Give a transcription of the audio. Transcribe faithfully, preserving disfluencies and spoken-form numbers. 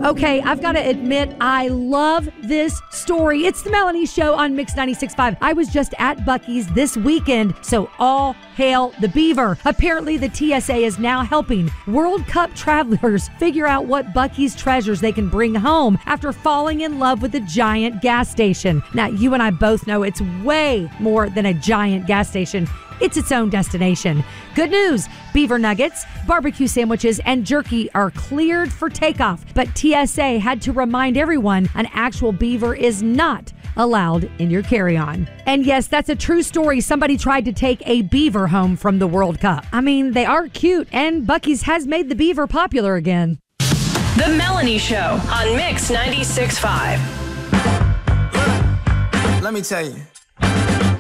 Okay, I've got to admit, I love this story. It's the Melanie Show on Mix ninety-six point five. I was just at Buc-ee's this weekend, so all hail the beaver. Apparently, the T S A is now helping World Cup travelers figure out what Buc-ee's treasures they can bring home after falling in love with a giant gas station. Now, you and I both know it's way more than a giant gas station. It's its own destination. Good news, beaver nuggets, barbecue sandwiches, and jerky are cleared for takeoff. But T S A had to remind everyone an actual beaver is not allowed in your carry-on. And yes, that's a true story. Somebody tried to take a beaver home from the World Cup. I mean, they are cute, and Buc-ee's has made the beaver popular again. The Melanie Show on Mix ninety-six point five. Let me tell you.